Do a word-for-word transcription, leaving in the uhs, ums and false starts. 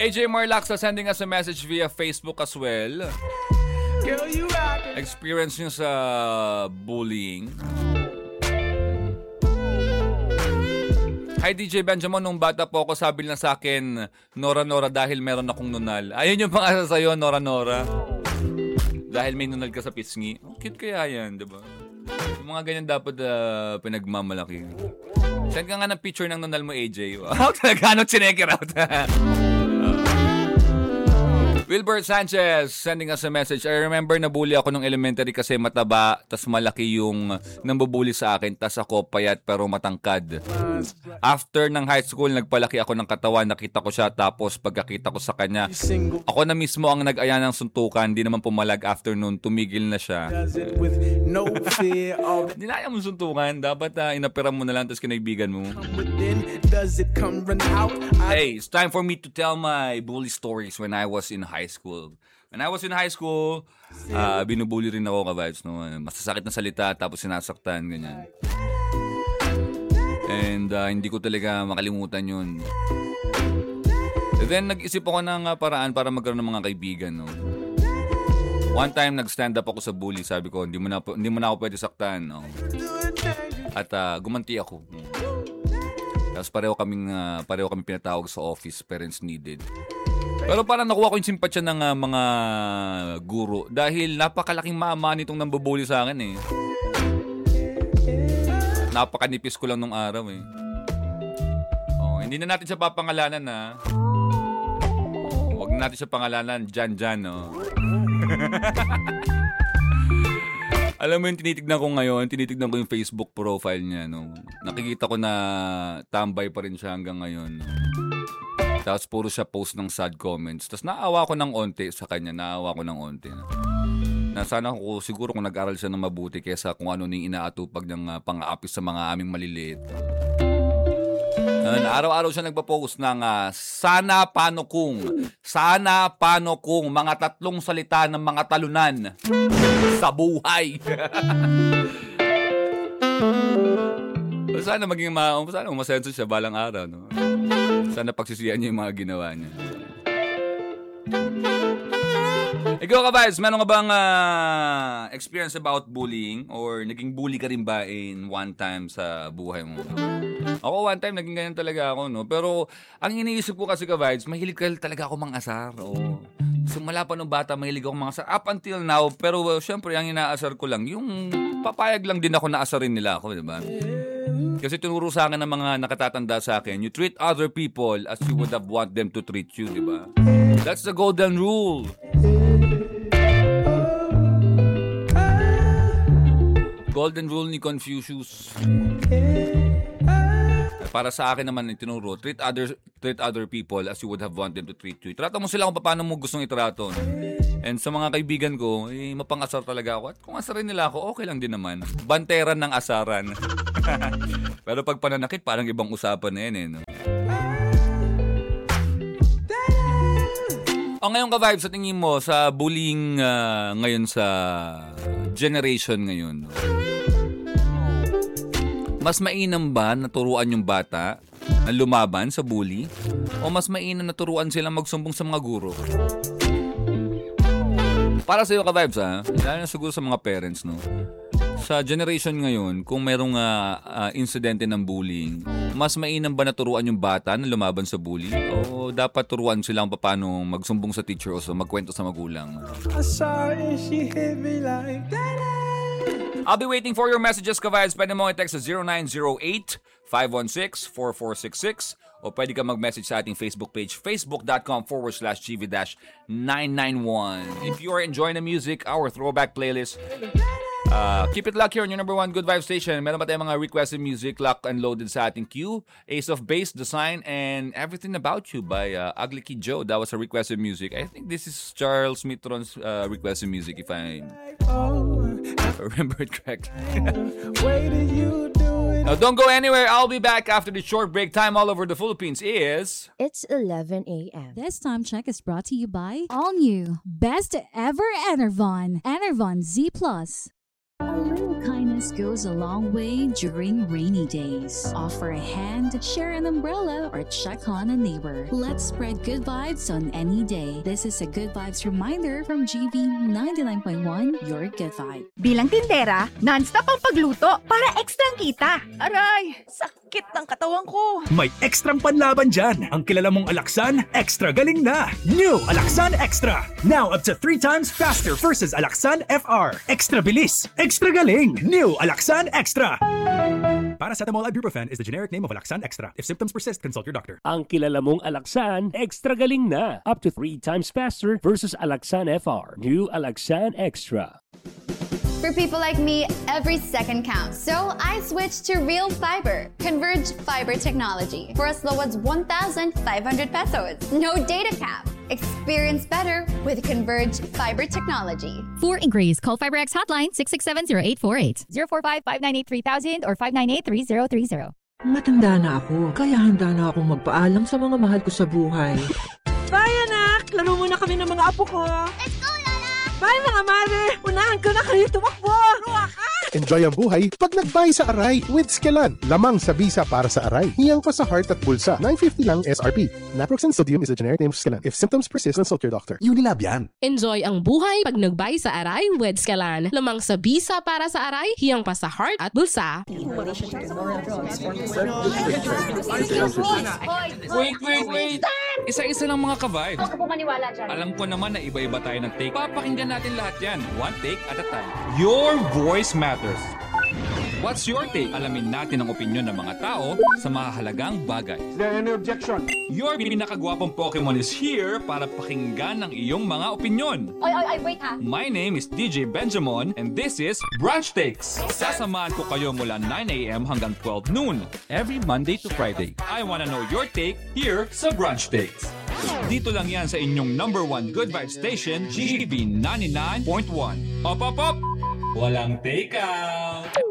A J Marlaxa sending us a message via Facebook as well. Girl, you rockin'. Experience nyo sa bullying. Hi D J Benjamin, nung bata po ako, sabi lang sa akin, Nora Nora dahil meron akong nunal. Ayun yung pang-asa sa'yo, Nora Nora. Dahil may nunal ka sa pisngi. Oh, cute kaya yan, diba? Yung mga ganyan dapat uh, pinagmamalaki. Send ka nga ng picture ng nunal mo, A J. Wow, talaga, ano, chineke out. Wilbert Sanchez sending us a message. I remember nabully ako nung elementary kasi mataba, tas malaki yung nambubuli sa akin, tas ako payat pero matangkad. After ng high school, nagpalaki ako ng katawan, nakita ko siya, tapos pagkakita ko sa kanya, ako na mismo ang nag-aya ng suntukan, di naman pumalag. After noon, tumigil na siya. Hindi na ayaw mo suntukan, dapat uh, inapira mo na lang, tas kinaibigan mo. Hey, it's time for me to tell my bully stories when I was in high school. When I was in high school, uh, binubully rin ako ka-vibes. No? Masasakit na salita, tapos sinasaktan, ganyan. And uh, hindi ko talaga makalimutan yun. And then, nag-isip ako ng uh, paraan para magkaroon ng mga kaibigan. No? One time, nag-stand up ako sa bully. Sabi ko, hindi mo na, hindi mo na ako pwede saktan. No? At uh, gumanti ako. No? Tapos pareho kaming, uh, pareho kaming pinatawag sa office, parents needed. Pero parang nakuha ko yung simpatsya ng uh, mga guro dahil napakalaking mama nitong nambubuli sa akin eh. Napakanipis ko lang nung araw eh. Oh, hindi na natin siya papangalanan ha. Oh, wag na natin siya pangalanan, Jan Jan no. Alam mo yung tinitignan ko ngayon, tinitignan ko yung Facebook profile niya no. Nakikita ko na tambay pa rin siya hanggang ngayon. No? Tapos puro siya post ng sad comments. Tapos naawa ko ng onte sa kanya. Naawa ko ng onte. No? Na sana ko siguro kung nag-aral siya ng mabuti kaysa kung ano nang inaatupag ng uh, pang-aapis sa mga aming maliliit. Uh, araw-araw siya nagpa-post ng uh, sana paano kung, sana paano kung, mga tatlong salita ng mga talunan sa buhay. Sana maging ma- sana umasenso siya balang araw. No? Sana pagsisiyan niya yung mga ginawa niya. Ikaw ka ba, meron ka bang uh, experience about bullying? Or naging bully ka rin ba in one time sa buhay mo? Ako one time, naging ganyan talaga ako. No? Pero ang iniisip ko kasi ka vibes, mahilig ka talaga ako mang asar. Oh. Sumala pa nung bata, mahilig ako mang asar. Up until now, pero uh, syempre, ang inaasar ko lang, yung papayag lang din ako na asarin nila ako, di ba? Kasi tinuro sa akin ng mga nakatatanda sa akin, you treat other people as you would have want them to treat you, di ba? That's the golden rule. Golden rule ni Confucius. Para sa akin naman tinuro, treat other treat other people as you would have want them to treat you. Trata mo sila kung paano mo gustong itrato. No? And sa mga kaibigan ko, eh, mapangasar talaga ako. At kung asarin nila ako, okay lang din naman. Banteran ng asaran. Pero pag pananakit, parang ibang usapan na yan eh. No? O ngayon ka vibes, sa tingin mo, sa bullying uh, ngayon sa generation ngayon, no? Mas mainam ba naturuan yung bata na lumaban sa bully? O mas mainam naturuan silang magsumbong sa mga guro? Para sa iyo ka vibes ha, lalo na siguro sa mga parents no. Sa generation ngayon, kung merong uh, uh, insidente ng bullying, mas mainam ba naturuan yung bata na lumaban sa bully? O dapat turuan silang paano magsumbong sa teacher o so magkwento sa magulang? I'll be waiting for your messages, ka-vibes. Pwede mo i-text sa zero nine zero eight, five one six, four four six six o pwede ka mag-message sa ating Facebook page, facebook.com forward slash gv-991. If you are enjoying the music, our throwback playlist, uh, keep it locked here on your number one good vibe station. Meron pa tayong mga requested music locked and loaded sa ating queue. Ace of Base, Design, and Everything About You by uh, Ugly Kid Joe. That was a requested music. I think this is Charles Mitron's uh, requested music if I... If I remember it correctly. Now, don't go anywhere. I'll be back after the short break. Time all over the Philippines is... It's eleven a.m. This time check is brought to you by All New Best Ever Enervon. Enervon Z Plus. A little kindness goes a long way during rainy days. Offer a hand, share an umbrella, or check on a neighbor. Let's spread good vibes on any day. This is a Good Vibes reminder from G V ninety-nine point one, your good vibe. Bilang tindera, non-stop ang pagluto para ekstrang kita. Aray, sakit ng katawan ko. May ekstrang panlaban dyan. Ang kilala mong Alaxan, extra galing na. New Alaxan Extra. Now up to three times faster versus Alaxan F R. Extra bilis, extra galing. New Alaxan Extra. Paracetamol ibuprofen is the generic name of Alaxan Extra. If symptoms persist, consult your doctor. Ang kilala mong Alaxan, extra galing na. Up to three times faster versus Alaxan F R. New Alaxan Extra. For people like me, every second counts. So I switched to Real Fiber, Converge Fiber Technology, for as low as one thousand five hundred pesos. No data cap. Experience better with Converge Fiber Technology. For inquiries, call FiberX hotline six six seven zero eight four eight, zero four five, five nine eight, three thousand or five nine eight, three zero three zero. Matanda na ako, kaya handa na akong magpaalam sa mga mahal ko sa buhay. Bye, anak! Laro muna kami ng mga apo ko. Let's go, Lola! Bye, mga mare! Unahan ko na kayo tumakbo! Ruwa ka! Enjoy ang buhay pag nag-buy sa Aray with Skelan. Lamang sa bisa para sa Aray. Hiyang pa sa heart at bulsa. nine fifty lang S R P. Naproxen sodium is the generic name of Skelan. If symptoms persist, consult your doctor. Unilab yan. Enjoy ang buhay pag nag-buy sa Aray with Skelan. Lamang sa bisa para sa Aray, hiyang pa sa heart at bulsa. Wait, wait, wait! Isa-isa lang mga ka-vibe. Huwag ka po maniwala dyan. Alam ko naman na iba-iba tayo ng take. Papakinggan natin lahat yan. One take at a time. Your voice matters. What's your take? Alamin natin ang opinion ng mga tao sa mahalagang bagay. Is there any objection? Your pinakagwapong Pokemon is here para pakinggan ang iyong mga opinion. Oy, oy, oy, wait ha. My name is D J Benjamin and this is Branch Takes. Sasamahan ko kayo mula nine a.m. hanggang twelve noon every Monday to Friday. I wanna know your take here sa Branch Takes. Dito lang yan sa inyong number one good vibe station, G V ninety-nine point one. Op, op, op! Walang take out!